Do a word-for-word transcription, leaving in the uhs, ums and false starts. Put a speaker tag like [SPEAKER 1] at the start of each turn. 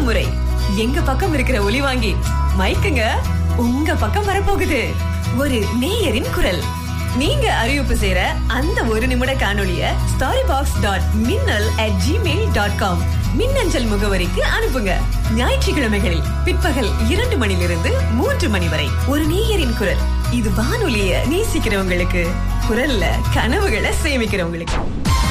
[SPEAKER 1] முறை எங்க பக்கம் இருக்கிற ஒலி வாங்கி மைக்குங்க உங்க பக்கம் வரப்போகுது. ஒரு நேயரின் குரல். நீங்க அறிவிப்பு செய்யற அந்த ஒரு நிமிட காணொளிய ஸ்டாரி பாக்ஸ் டாட் மின்னல் அட் ஜிமெயில் டாட் காம் மின்னஞ்சல் முகவரிக்கு அனுப்புங்க. ஞாயிற்றுக்கிழமைகளில் பிற்பகல் இரண்டு மணிலிருந்து மூன்று மணி வரை ஒரு நேயரின் குரல். இது வானொலிய நேசிக்கிறவங்களுக்கு, குரல்ல கனவுகளை சேமிக்கிறவங்களுக்கு.